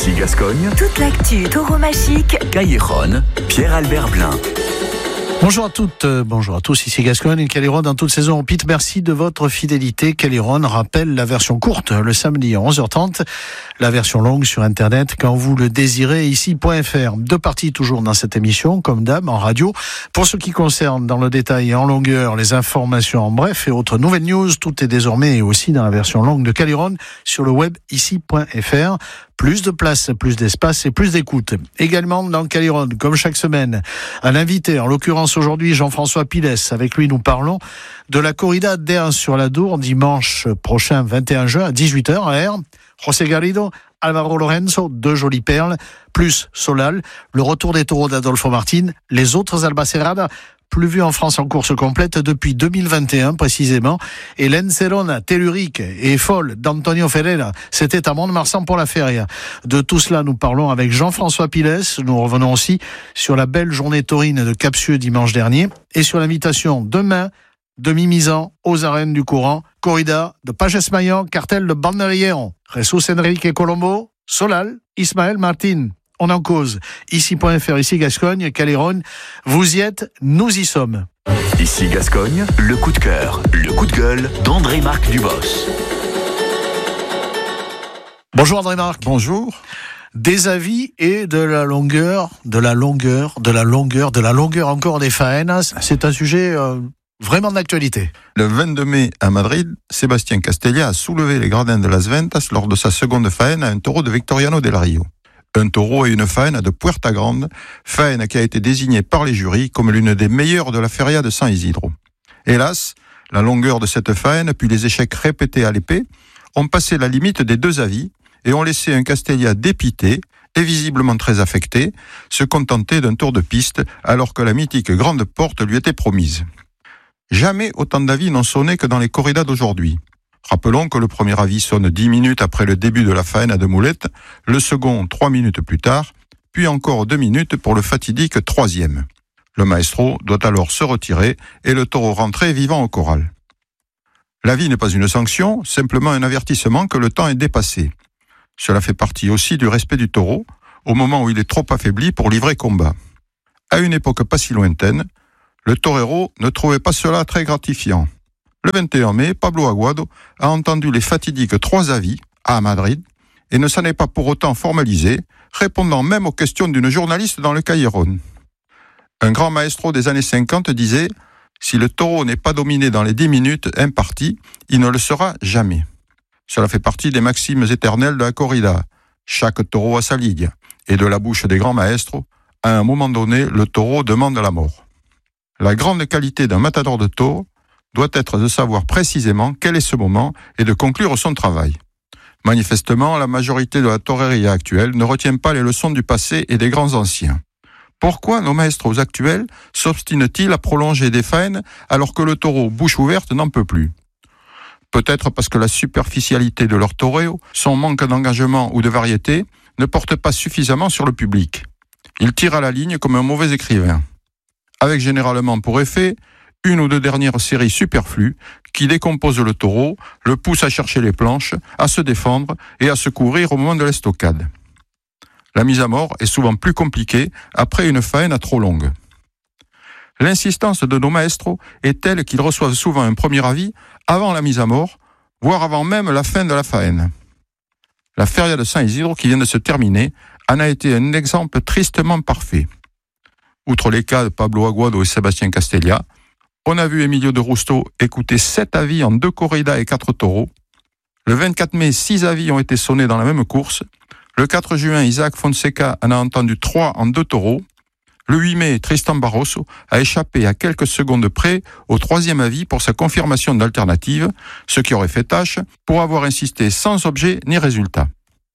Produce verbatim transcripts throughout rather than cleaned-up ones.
Ici Gascogne. Toute l'actu tauromachique. Cailleron, Pierre-Albert Blin. Bonjour à toutes, euh, bonjour à tous, ici Gascogne et Cailleron dans toute saison en pit. Merci de votre fidélité. Cailleron rappelle la version courte le samedi à onze heures trente, la version longue sur internet quand vous le désirez, ici point f r. Deux parties toujours dans cette émission, comme d'hab, en radio. Pour ce qui concerne dans le détail et en longueur les informations en bref et autres nouvelles news, tout est désormais aussi dans la version longue de Cailleron sur le web ici point f r. Plus de place, plus d'espace et plus d'écoute. Également dans Cailleron, comme chaque semaine, un invité, en l'occurrence aujourd'hui Jean-François Piles. Avec lui, nous parlons de la corrida d'Ers sur la Dour, dimanche prochain, vingt et un juin, à dix-huit heures, à Aire. José Garrido, Alvaro Lorenzo, deux jolies perles, plus Solal, le retour des taureaux d'Adolfo Martin, les autres Albacerada, plus vu en France en course complète depuis deux mille vingt et un précisément, et l'Encerona tellurique et folle d'Antonio Ferreira, c'était à Mont-de-Marsan pour la feria. De tout cela, nous parlons avec Jean-François Piles. Nous revenons aussi sur la belle journée taurine de Capsieux dimanche dernier et sur l'invitation demain de Mimizan aux arènes du courant, corrida de Pages Maillon, cartel de Banderillero, Jesus Enrique Colombo, Solal, Ismaël Martin. On en cause. Ici point f r, ici Gascogne, Cailleron. Vous y êtes, nous y sommes. Ici Gascogne, le coup de cœur, le coup de gueule d'André-Marc Dubos. Bonjour André-Marc. Bonjour. Des avis et de la longueur, de la longueur, de la longueur, de la longueur encore des faenas. C'est un sujet euh, vraiment d'actualité. Le vingt-deux mai à Madrid, Sébastien Castella a soulevé les gradins de Las Ventas lors de sa seconde faena à un taureau de Victoriano del Rio. Un taureau et une faena de Puerta Grande, faena qui a été désignée par les jurys comme l'une des meilleures de la feria de San Isidro. Hélas, la longueur de cette faena, puis les échecs répétés à l'épée, ont passé la limite des deux avis et ont laissé un Castella dépité et visiblement très affecté, se contenter d'un tour de piste alors que la mythique grande porte lui était promise. Jamais autant d'avis n'ont sonné que dans les corridas d'aujourd'hui. Rappelons que le premier avis sonne dix minutes après le début de la faena de Moulette, le second trois minutes plus tard, puis encore deux minutes pour le fatidique troisième. Le maestro doit alors se retirer et le taureau rentrer vivant au corral. L'avis n'est pas une sanction, simplement un avertissement que le temps est dépassé. Cela fait partie aussi du respect du taureau, au moment où il est trop affaibli pour livrer combat. À une époque pas si lointaine, le torero ne trouvait pas cela très gratifiant. Le vingt et un mai, Pablo Aguado a entendu les fatidiques trois avis à Madrid et ne s'en est pas pour autant formalisé, répondant même aux questions d'une journaliste dans le Cailleron. Un grand maestro des années cinquante disait « Si le taureau n'est pas dominé dans les dix minutes imparties, il ne le sera jamais ». Cela fait partie des maximes éternelles de la corrida. Chaque taureau a sa ligue. Et de la bouche des grands maestros, à un moment donné, le taureau demande la mort. La grande qualité d'un matador de taureau doit être de savoir précisément quel est ce moment et de conclure son travail. Manifestement, la majorité de la toreria actuelle ne retient pas les leçons du passé et des grands anciens. Pourquoi nos maestros actuels s'obstinent-ils à prolonger des faenes alors que le taureau, bouche ouverte, n'en peut plus ? Peut-être parce que la superficialité de leur toreo, son manque d'engagement ou de variété, ne porte pas suffisamment sur le public. Ils tirent à la ligne comme un mauvais écrivain. Avec généralement pour effet une ou deux dernières séries superflues qui décomposent le taureau, le poussent à chercher les planches, à se défendre et à se couvrir au moment de l'estocade. La mise à mort est souvent plus compliquée après une faena trop longue. L'insistance de nos maestros est telle qu'ils reçoivent souvent un premier avis avant la mise à mort, voire avant même la fin de la faena. La feria de San Isidro qui vient de se terminer en a été un exemple tristement parfait. Outre les cas de Pablo Aguado et Sébastien Castella, on a vu Emilio de Rusto écouter sept avis en deux corridas et quatre taureaux. Le vingt-quatre mai, six avis ont été sonnés dans la même course. Le quatre juin, Isaac Fonseca en a entendu trois en deux taureaux. Le huit mai, Tristan Barroso a échappé à quelques secondes près au troisième avis pour sa confirmation d'alternative, ce qui aurait fait tâche pour avoir insisté sans objet ni résultat.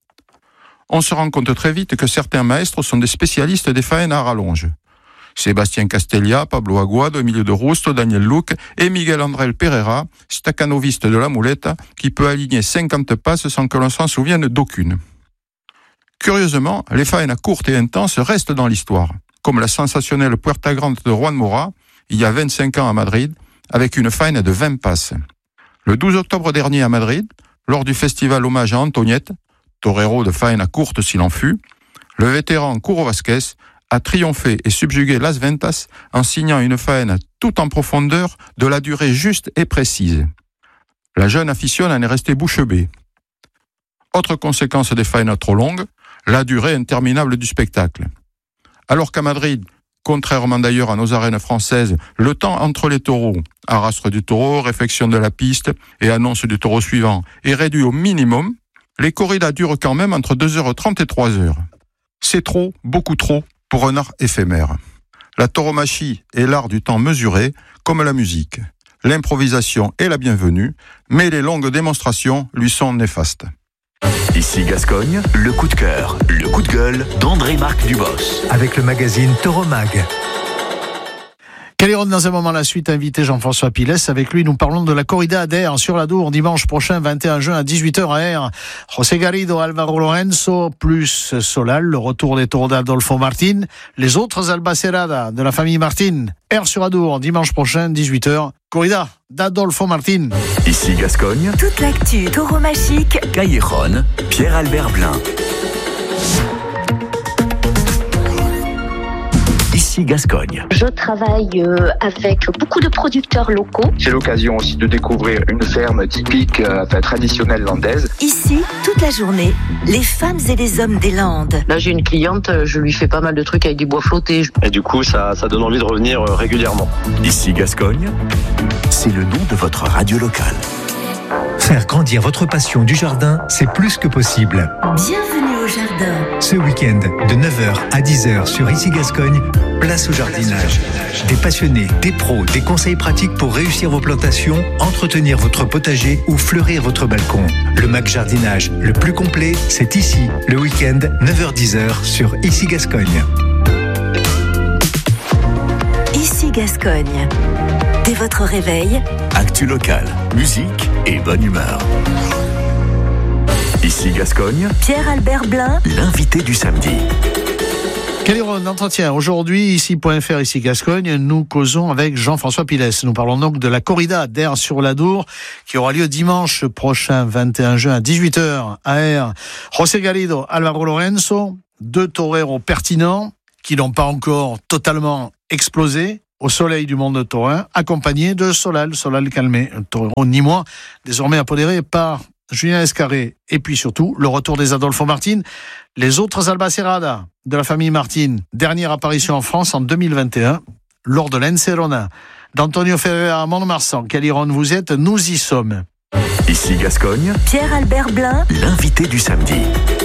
On se rend compte très vite que certains maestros sont des spécialistes des faenas à rallonge. Sébastien Castella, Pablo Aguado, Emilio de Rusto, Daniel Luc et Miguel Andrel Pereira, staccanoviste de la Moulette, qui peut aligner cinquante passes sans que l'on s'en souvienne d'aucune. Curieusement, les faenas courtes et intenses restent dans l'histoire, comme la sensationnelle Puerta Grande de Juan Mora, il y a vingt-cinq ans à Madrid, avec une faena de vingt passes. Le douze octobre dernier à Madrid, lors du festival Hommage à Antoniette, torero de faena courte s'il en fut, le vétéran Curo Vasquez a triomphé et subjugué Las Ventas en signant une faena tout en profondeur de la durée juste et précise. La jeune aficionne en est restée bouche bée. Autre conséquence des faenas trop longues, la durée interminable du spectacle. Alors qu'à Madrid, contrairement d'ailleurs à nos arènes françaises, le temps entre les taureaux, arrastre du taureau, réflexion de la piste et annonce du taureau suivant, est réduit au minimum, les corridas durent quand même entre deux heures trente et trois heures. C'est trop, beaucoup trop, pour un art éphémère. La tauromachie est l'art du temps mesuré, comme la musique. L'improvisation est la bienvenue, mais les longues démonstrations lui sont néfastes. Ici Gascogne, le coup de cœur, le coup de gueule d'André-Marc Dubos. Avec le magazine Tauromag. Caliron, dans un moment, la suite, invité Jean-François Piles. Avec lui, nous parlons de la corrida d'Air sur l'Adour, dimanche prochain, vingt et un juin à dix-huit heures à Air. José Garrido, Alvaro Lorenzo, plus Solal, le retour des taureaux d'Adolfo Martin, les autres Albacerada de la famille Martin. Air sur Adour, dimanche prochain, dix-huit heures. Corrida d'Adolfo Martin. Ici Gascogne, toute l'actu tauromachique. Caliron, Pierre-Albert Blin. Ici Gascogne. Je travaille euh, avec beaucoup de producteurs locaux. C'est l'occasion aussi de découvrir une ferme typique, euh, enfin, traditionnelle landaise. Ici, toute la journée, les femmes et les hommes des Landes. Là, j'ai une cliente, je lui fais pas mal de trucs avec du bois flotté. Et du coup, ça, ça donne envie de revenir régulièrement. Ici Gascogne, c'est le nom de votre radio locale. Faire grandir votre passion du jardin, c'est plus que possible. Bienvenue au jardin. Ce week-end, de neuf heures à dix heures sur Ici Gascogne, place au jardinage. Des passionnés, des pros, des conseils pratiques pour réussir vos plantations, entretenir votre potager ou fleurir votre balcon. Le Mac Jardinage le plus complet, c'est ici, le week-end, neuf heures dix heures sur Ici Gascogne. Ici Gascogne. Dès votre réveil, actu locale, musique et bonne humeur. Ici Gascogne, Pierre-Albert Blin, l'invité du samedi. Caliron, entretien. Aujourd'hui, ici.fr, ici Gascogne, nous causons avec Jean-François Piles. Nous parlons donc de la corrida d'Air sur l'Adour qui aura lieu dimanche prochain, vingt et un juin à dix-huit heures à Air. José Garrido, Alvaro Lorenzo, deux toreros pertinents qui n'ont pas encore totalement explosé au soleil du monde taurin, accompagné de Solal, Solal Calmé, un torero nîmois, désormais apodéré par Julien Escarré. Et puis surtout, le retour des Adolfo Martin, les autres Albacerada de la famille Martin. Dernière apparition en France en deux mille vingt et un, lors de l'Encerona, d'Antonio Ferreira à Mont-de-Marsan. Caliron, vous êtes, nous y sommes. Ici Gascogne, Pierre-Albert Blin, l'invité du samedi.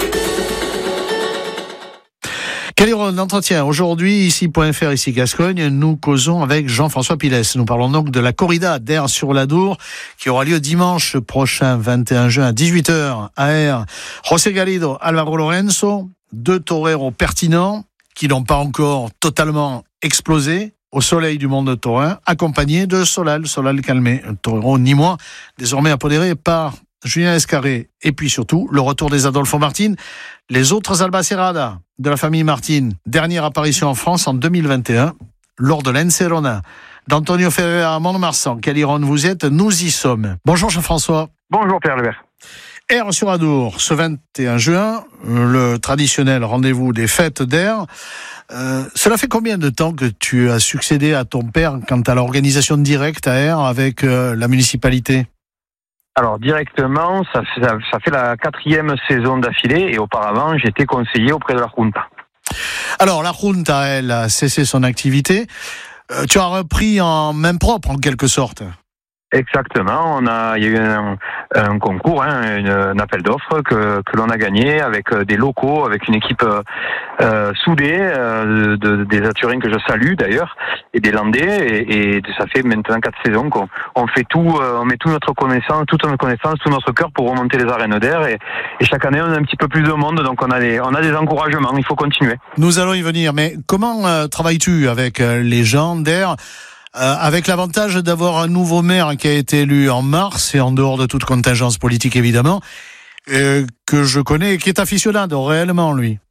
Caliron, entretien. Aujourd'hui, ici.fr, ici Gascogne, nous causons avec Jean-François Piles. Nous parlons donc de la corrida d'Air sur l'Adour qui aura lieu dimanche prochain, vingt et un juin à dix-huit heures à Air. José Garrido, Alvaro Lorenzo, deux toreros pertinents qui n'ont pas encore totalement explosé au soleil du monde taurin, accompagnés de Solal, Solal Calmé, un torero nîmois, désormais apodéré par Julien Escarré. Et puis surtout, le retour des Adolfo Martin, les autres Albacerada de la famille Martin. Dernière apparition en France en deux mille vingt et un, lors de l'Encerona, d'Antonio Ferreira à Mont-de-Marsan. Caliron, vous êtes, nous y sommes. Bonjour Jean-François. Bonjour Pierre Albert. Air sur Adour, ce vingt et un juin, le traditionnel rendez-vous des fêtes d'Air. Euh, cela fait combien de temps que tu as succédé à ton père quant à l'organisation directe à Air avec euh, la municipalité ? Alors directement, ça fait, ça fait la quatrième saison d'affilée et auparavant j'étais conseiller auprès de la Junta. Alors la Junta, elle, a cessé son activité. Euh, tu as repris en main propre en quelque sorte. Exactement, on a, il y a eu un, un concours, hein, une, un appel d'offres que, que l'on a gagné avec des locaux, avec une équipe euh, soudée, euh, de, des Aturins que je salue d'ailleurs, et des Landais, et, et ça fait maintenant quatre saisons qu'on on fait tout, euh, on met toute notre connaissance, toute notre connaissance, tout notre cœur pour remonter les arènes d'Air, et, et chaque année on a un petit peu plus de monde, donc on a des, on a des encouragements, il faut continuer. Nous allons y venir, mais comment euh, travailles-tu avec euh, les gens d'Air ? Euh, avec l'avantage d'avoir un nouveau maire qui a été élu en mars et en dehors de toute contingence politique évidemment, euh, que je connais et qui est aficionado réellement lui.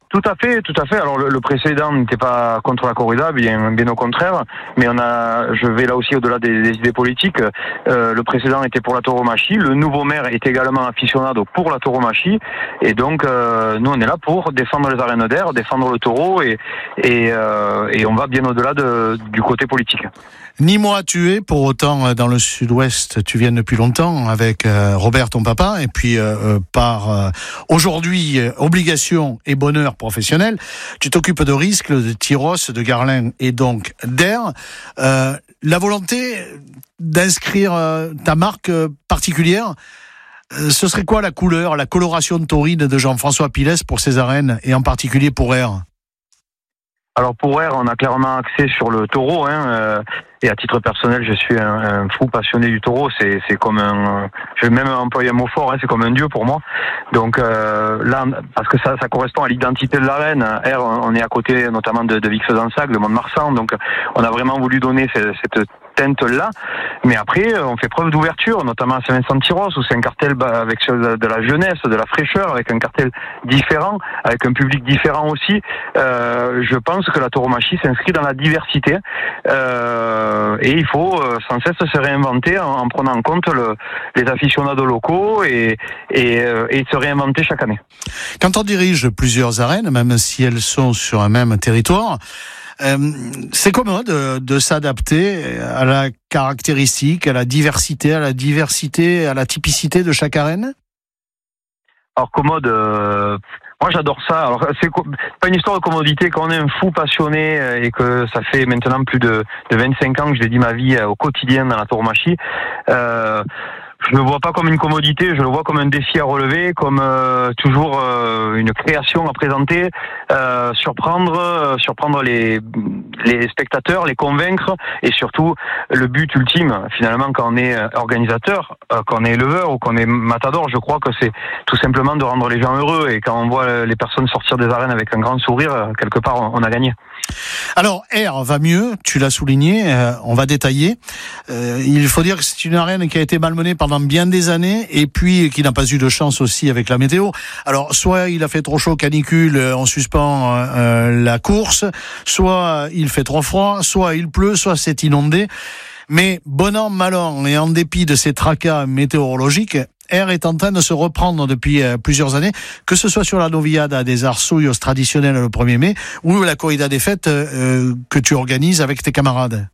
Tout à fait, tout à fait. Alors le, le précédent n'était pas contre la corrida, bien, bien au contraire. Mais on a, je vais là aussi au-delà des, des idées politiques. Euh, le précédent était pour la tauromachie. Le nouveau maire est également aficionado pour la tauromachie. Et donc euh, nous on est là pour défendre les arènes d'air, défendre le taureau et et, euh, et on va bien au-delà de, du côté politique. Ni moi tué, pour autant dans le sud-ouest tu viens depuis longtemps avec euh, Robert ton papa et puis euh, par euh, aujourd'hui euh, obligation et bonheur professionnel, tu t'occupes de risques, de Tyros, de Garlin et donc d'Air. Euh, la volonté d'inscrire euh, ta marque euh, particulière, euh, ce serait quoi la couleur, la coloration taurine de Jean-François Piles pour ces arènes et en particulier pour Air? Alors pour Air, on a clairement axé sur le taureau, hein, euh, et à titre personnel, je suis un, un fou passionné du taureau. C'est, c'est comme un, je vais même employer un mot fort, hein, c'est comme un dieu pour moi. Donc euh, là, parce que ça, ça correspond à l'identité de l'arène. Air, on est à côté notamment de, de Vix-Dansac, le Mont-de-Marsan, donc on a vraiment voulu donner cette, cette teinte-là. Mais après, on fait preuve d'ouverture, notamment à Saint-Vincent-de-Tyros, où c'est un cartel avec de la jeunesse, de la fraîcheur, avec un cartel différent, avec un public différent aussi. Euh, je pense que la tauromachie s'inscrit dans la diversité. Euh, et il faut euh, sans cesse se réinventer en, en prenant en compte le, les aficionados locaux et, et, euh, et se réinventer chaque année. Quand on dirige plusieurs arènes, même si elles sont sur un même territoire, Euh, c'est commode de, de s'adapter à la caractéristique, à la diversité, à la diversité, à la typicité de chaque arène? Alors commode, euh, moi j'adore ça. Alors c'est pas une histoire de commodité. Quand on est un fou passionné et que ça fait maintenant plus de, de vingt-cinq ans que je dédie ma vie au quotidien dans la tauromachie, euh, je le vois pas comme une commodité, je le vois comme un défi à relever, comme euh, toujours euh, une création à présenter, euh, surprendre, euh, surprendre les les spectateurs, les convaincre, et surtout le but ultime finalement quand on est organisateur, euh, quand on est éleveur ou quand on est matador, je crois que c'est tout simplement de rendre les gens heureux, et quand on voit les personnes sortir des arènes avec un grand sourire, quelque part on, on a gagné. Alors Air va mieux, tu l'as souligné, euh, on va détailler. Euh, il faut dire que c'est une arène qui a été malmenée pendant bien des années et puis qui n'a pas eu de chance aussi avec la météo. Alors soit il a fait trop chaud, canicule, on suspend euh, la course, soit il fait trop froid, soit il pleut, soit c'est inondé. Mais bon an, mal an, et en dépit de ces tracas météorologiques, Air est en train de se reprendre depuis euh, plusieurs années, que ce soit sur la Noviada des Arsouillos traditionnels le premier mai ou la corrida des fêtes euh, que tu organises avec tes camarades.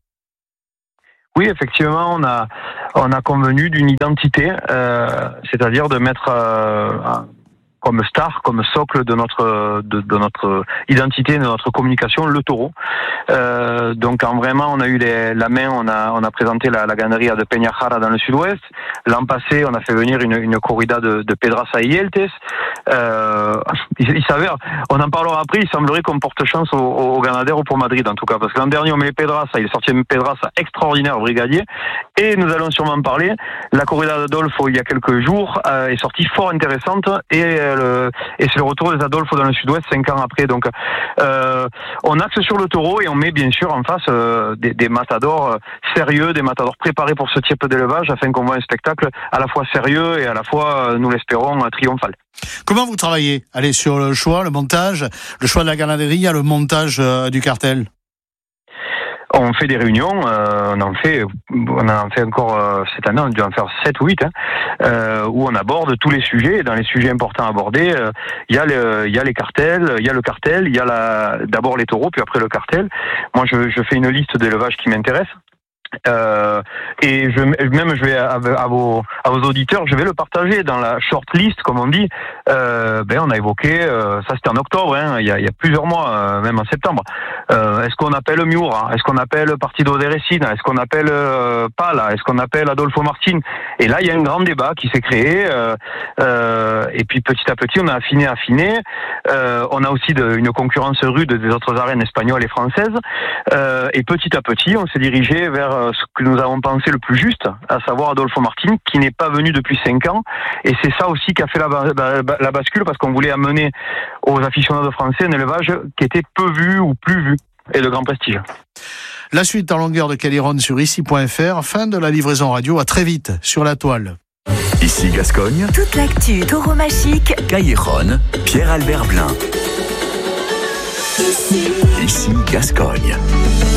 Oui, effectivement, on a on a convenu d'une identité, euh, c'est-à-dire de mettre euh, comme star, comme socle de notre de, de notre identité, de notre communication, le taureau. Euh, donc, en vraiment, on a eu les, la main, on a on a présenté la, la ganaderia de Peñajara dans le sud-ouest. L'an passé, on a fait venir une, une corrida de, de Pedraza y Eltes. Euh, il, il s'avère, on en parlera après, il semblerait qu'on porte chance au, au Ganadero pour Madrid en tout cas, parce que l'an dernier on met les Pedraza, il est sorti un Pedraza extraordinaire brigadier, et nous allons sûrement en parler. La corrida d'Adolfo il y a quelques jours euh, est sortie fort intéressante, et, euh, le, et c'est le retour des Adolfo dans le sud-ouest cinq ans après. Donc euh, on axe sur le taureau et on met bien sûr en face euh, des, des matadors sérieux, des matadors préparés pour ce type d'élevage, afin qu'on voit un spectacle à la fois sérieux et à la fois, nous l'espérons, triomphal. Comment vous travaillez? Allez, sur le choix, le montage, le choix de la ganaderie, le montage euh, du cartel? On fait des réunions, euh, on en fait, on en fait encore euh, cette année, on a dû en faire sept ou huit, hein, euh, où on aborde tous les sujets. Et dans les sujets importants à aborder, il euh, y a le, il y a les cartels, il y a le cartel, il y a la, d'abord les taureaux, puis après le cartel. Moi, je, je fais une liste d'élevages qui m'intéresse. Euh, et je, même je vais à, à, vos, à vos auditeurs, je vais le partager dans la shortlist, comme on dit. Euh, ben on a évoqué, euh, ça c'était en octobre, hein, il y a, il y a plusieurs mois, euh, même en septembre. Euh, est-ce qu'on appelle Miura? Est-ce qu'on appelle Partido de Resina? Est-ce qu'on appelle euh, Pala? Est-ce qu'on appelle Adolfo Martin? Et là, il y a un grand débat qui s'est créé. Euh, euh, et puis petit à petit, on a affiné, affiné. Euh, on a aussi de, une concurrence rude des autres arènes espagnoles et françaises. Euh, et petit à petit, on s'est dirigé vers ce que nous avons pensé le plus juste, à savoir Adolfo Martin, qui n'est pas venu depuis cinq ans. Et c'est ça aussi qui a fait la, la, la bascule, parce qu'on voulait amener aux aficionados français un élevage qui était peu vu ou plus vu, et de grand prestige. La suite en longueur de Caliron sur ici point f r. Fin de la livraison radio. À très vite sur la toile. Ici Gascogne. Toute l'actu tauromachique. Caliron, Pierre-Albert Blin. Ici Gascogne.